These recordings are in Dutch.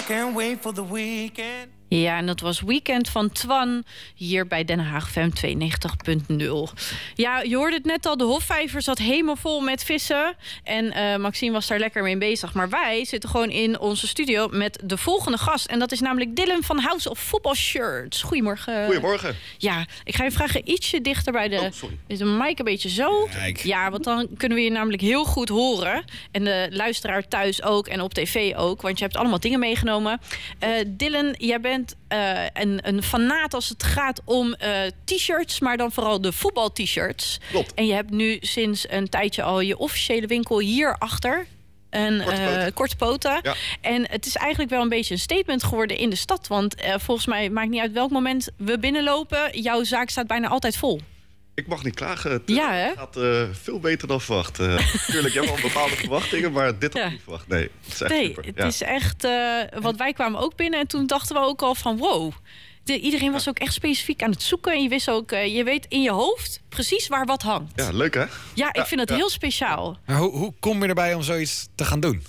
can't wait for the weekend. Ja, en dat was Weekend van Twan hier bij Den Haag FM 92.0. Ja, je hoorde het net al, de Hofvijver zat helemaal vol met vissen. En Maxime was daar lekker mee bezig. Maar wij zitten gewoon in onze studio met de volgende gast. En dat is namelijk Dylan van House of Football Shirts. Goedemorgen. Goedemorgen. Ja, ik ga je vragen ietsje dichter bij de mic, een beetje zo. Kijk. Ja, want dan kunnen we je namelijk heel goed horen. En de luisteraar thuis ook en op tv ook. Want je hebt allemaal dingen meegenomen. Dylan, jij bent een fanaat als het gaat om t-shirts, maar dan vooral de voetbal-t-shirts. Klopt. En je hebt nu sinds een tijdje al je officiële winkel hierachter. Korte poten. Ja. En het is eigenlijk wel een beetje een statement geworden in de stad. Want volgens mij, maakt niet uit welk moment we binnenlopen, jouw zaak staat bijna altijd vol. Ik mag niet klagen. Het gaat veel beter dan verwacht. Tuurlijk, je hebt al bepaalde verwachtingen, maar dit had ik niet verwacht. Nee, het is echt super. Het is echt... want wij kwamen ook binnen en toen dachten we ook al van wow. Iedereen was ook echt specifiek aan het zoeken. En je wist ook, je weet in je hoofd precies waar wat hangt. Ja, leuk hè? Ja, ik vind het heel speciaal. Maar hoe kom je erbij om zoiets te gaan doen?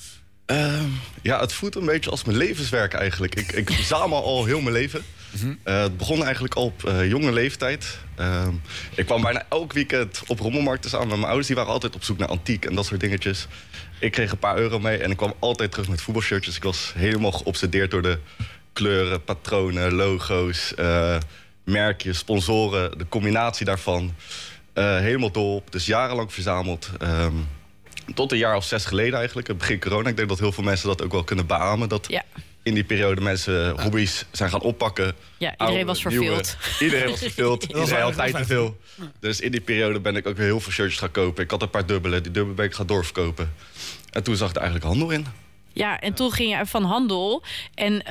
Het voelt een beetje als mijn levenswerk eigenlijk. Ik verzamel al heel mijn leven. Het begon eigenlijk al op jonge leeftijd. Ik kwam bijna elk weekend op rommelmarkten samen met mijn ouders. Die waren altijd op zoek naar antiek en dat soort dingetjes. Ik kreeg een paar euro mee en ik kwam altijd terug met voetbalshirtjes. Ik was helemaal geobsedeerd door de kleuren, patronen, logo's, merkjes, sponsoren. De combinatie daarvan. Helemaal dol op. Dus jarenlang verzameld. Tot een jaar of 6 geleden eigenlijk, begin corona. Ik denk dat heel veel mensen dat ook wel kunnen beamen. Dat in die periode mensen hobby's zijn gaan oppakken. Ja, iedereen was verveeld. Iedereen was verveeld. Iedereen had tijd te veel. Dus in die periode ben ik ook weer heel veel shirtjes gaan kopen. Ik had een paar dubbele. Die dubbele ben ik gaan doorverkopen. En toen zag ik er eigenlijk handel in. Ja, en toen ging je van handel. En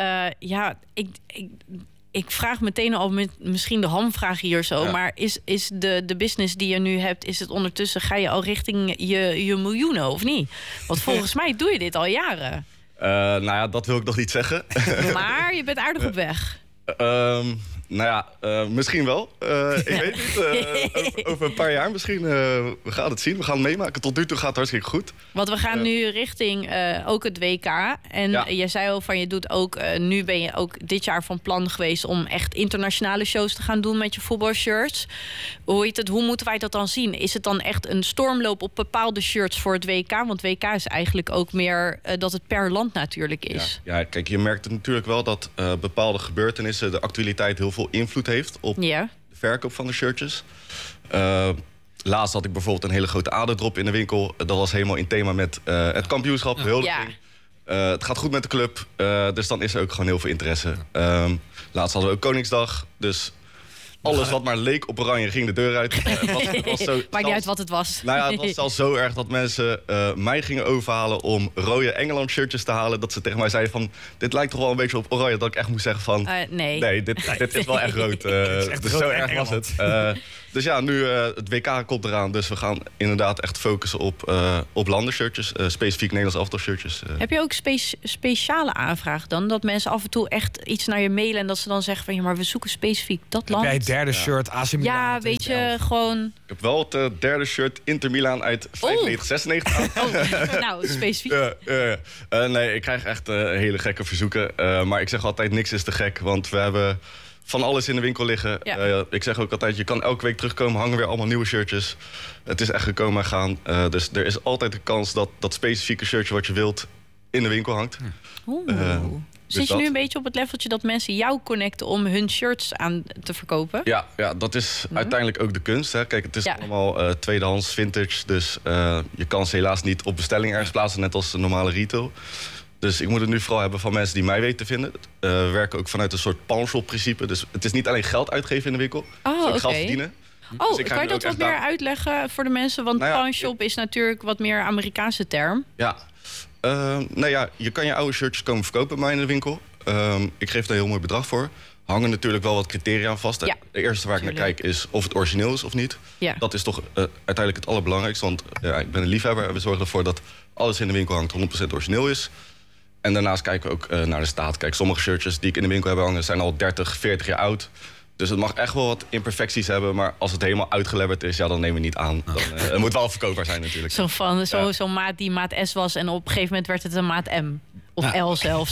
ik vraag meteen al met misschien de hamvraag hier zo. Ja. Maar is de business die je nu hebt, is het ondertussen, ga je al richting je miljoenen of niet? Want volgens mij doe je dit al jaren. Dat wil ik nog niet zeggen. Maar je bent aardig op weg. Misschien wel. Ik weet niet. Over een paar jaar misschien. We gaan het zien. We gaan het meemaken. Tot nu toe gaat het hartstikke goed. Want we gaan nu richting ook het WK. En jij zei al van je doet ook... nu ben je ook dit jaar van plan geweest om echt internationale shows te gaan doen met je voetbalshirts. Hoe moeten wij dat dan zien? Is het dan echt een stormloop op bepaalde shirts voor het WK? Want WK is eigenlijk ook meer dat het per land natuurlijk is. Ja, kijk, je merkt het natuurlijk wel dat bepaalde gebeurtenissen, de actualiteit heel veel invloed heeft op de verkoop van de shirtjes. Laatst had ik bijvoorbeeld een hele grote aderdrop in de winkel. Dat was helemaal in thema met het kampioenschap. Het gaat goed met de club. Dus dan is er ook gewoon heel veel interesse. Laatst hadden we ook Koningsdag. Dus alles wat maar leek op oranje ging de deur uit. Het was zo, maakt niet uit wat het was. Het was zelfs zo erg dat mensen mij gingen overhalen om rode Engeland shirtjes te halen. Dat ze tegen mij zeiden van, dit lijkt toch wel een beetje op oranje. Dat ik echt moest zeggen van, nee, dit is wel echt rood. Dus zo erg was het. Dus ja, nu het WK komt eraan. Dus we gaan inderdaad echt focussen op landenshirtjes. Specifiek Nederlands elftal shirtjes. Heb je ook speciale aanvraag dan? Dat mensen af en toe echt iets naar je mailen en dat ze dan zeggen van, ja, maar we zoeken specifiek dat land. Heb jij het derde shirt AC Milan? Ja, weet je, gewoon... Ik heb wel het derde shirt Inter Milan uit 95, 96. Nou, specifiek. Nee, ik krijg echt hele gekke verzoeken. Maar ik zeg altijd, niks is te gek. Want we hebben van alles in de winkel liggen. Ik zeg ook altijd, je kan elke week terugkomen, hangen weer allemaal nieuwe shirtjes. Het is echt gekomen en gaan. Dus er is altijd de kans dat dat specifieke shirtje wat je wilt in de winkel hangt. Zit je nu een beetje op het leveltje dat mensen jou connecten om hun shirts aan te verkopen? Ja, dat is uiteindelijk ook de kunst. Hè. Kijk, het is allemaal tweedehands, vintage. Dus je kan ze helaas niet op bestelling ergens plaatsen, net als de normale retail. Dus ik moet het nu vooral hebben van mensen die mij weten te vinden. We werken ook vanuit een soort pawnshop-principe. Dus het is niet alleen geld uitgeven in de winkel. Ook geld verdienen. Dus kan je dat wat meer uitleggen voor de mensen? Want pawnshop is natuurlijk wat meer Amerikaanse term. Ja. Je kan je oude shirtjes komen verkopen bij mij in de winkel. Ik geef daar een heel mooi bedrag voor. Hangen natuurlijk wel wat criteria aan vast. Ja, de eerste waar ik naar kijk is of het origineel is of niet. Ja. Dat is toch uiteindelijk het allerbelangrijkste. Want ik ben een liefhebber en we zorgen ervoor dat alles in de winkel hangt 100% origineel is. En daarnaast kijken we ook naar de staat. Kijk, sommige shirtjes die ik in de winkel heb hangen zijn al 30, 40 jaar oud. Dus het mag echt wel wat imperfecties hebben. Maar als het helemaal uitgelebberd is, dan nemen we niet aan. Het moet wel verkoopbaar zijn natuurlijk. Zo'n maat die maat S was en op een gegeven moment werd het een maat M. Of L zelfs.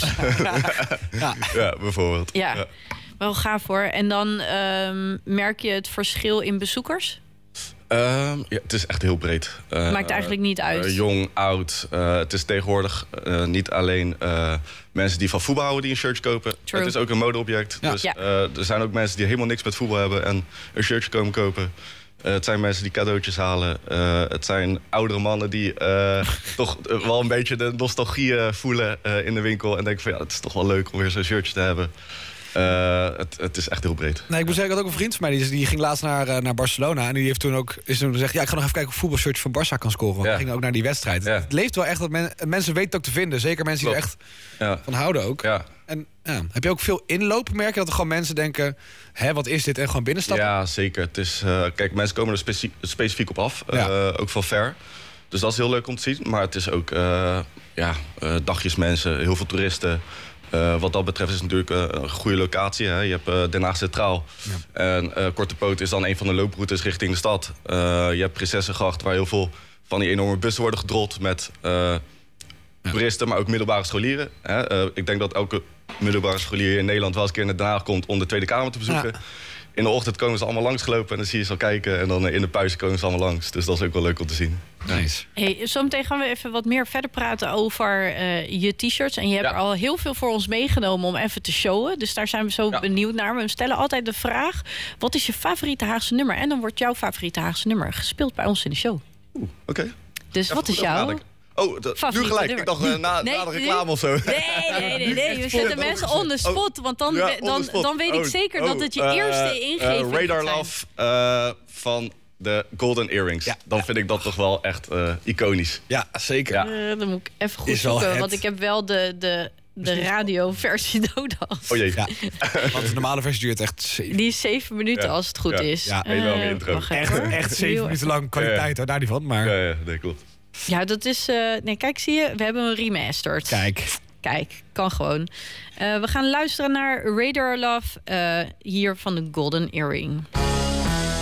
Ja, bijvoorbeeld. Ja, wel gaaf hoor. En dan merk je het verschil in bezoekers? Ja, het is echt heel breed. Maakt eigenlijk niet uit. Jong, oud. Het is tegenwoordig niet alleen mensen die van voetbal houden die een shirt kopen. True. Het is ook een modeobject. Ja. Dus Ja. er zijn ook mensen die helemaal niks met voetbal hebben en een shirtje komen kopen. Het zijn mensen die cadeautjes halen. Het zijn oudere mannen die toch wel een beetje de nostalgie voelen in de winkel. En denken van ja, het is toch wel leuk om weer zo'n shirtje te hebben. Het is echt heel breed. Nee, ik moet zeggen, ik had ook een vriend van mij die ging laatst naar Barcelona. En die heeft toen gezegd, ja, ik ga nog even kijken of voetbalshirtje van Barça kan scoren. Want hij ging ook naar die wedstrijd. Ja. Het leeft wel echt dat mensen weten het ook te vinden. Zeker mensen die er echt van houden ook. Ja. En heb je ook veel inloop? Merk je dat er gewoon mensen denken, wat is dit? En gewoon binnenstappen? Ja, zeker. Het is, kijk, mensen komen er specifiek op af. Ook van ver. Dus dat is heel leuk om te zien. Maar het is ook dagjes mensen, heel veel toeristen. Wat dat betreft is het natuurlijk een goede locatie. Hè. Je hebt Den Haag Centraal. Ja. En Korte Poot is dan een van de looproutes richting de stad. Je hebt Prinsessengracht, waar heel veel van die enorme bussen worden gedrold met toeristen, maar ook middelbare scholieren. Hè. Ik denk dat elke middelbare scholier in Nederland wel eens een keer naar Den Haag komt om de Tweede Kamer te bezoeken. Ja. In de ochtend komen ze allemaal langsgelopen en dan zie je ze al kijken. En dan in de pauze komen ze allemaal langs. Dus dat is ook wel leuk om te zien. Nice. Hey, zometeen gaan we even wat meer verder praten over je t-shirts. En je hebt er al heel veel voor ons meegenomen om even te showen. Dus daar zijn we zo benieuwd naar. We stellen altijd de vraag, wat is je favoriete Haagse nummer? En dan wordt jouw favoriete Haagse nummer gespeeld bij ons in de show. Oké. Dus wat is jouw... nu gelijk. Ik dacht na de reclame of zo. Nee. We zetten mensen on the spot. Want dan weet ik zeker dat het je eerste ingeving is. Radar Love van de Golden Earrings. Ja. Dan vind ik dat toch wel echt iconisch. Ja, zeker. Ja. Dan moet ik even goed zoeken. Want ik heb wel de radioversie nodig. Oh jee. Ja. Want de normale versie duurt echt 7. Die is 7 minuten als het goed is. Ja, hele lange intro. Echt 7 minuten lang kwaliteit, hoor, daar niet van. Maar... Ja, nee, klopt. Ja, dat is... kijk, zie je, we hebben een remastered. Kijk, kan gewoon. We gaan luisteren naar Radar Love hier van de Golden Earring.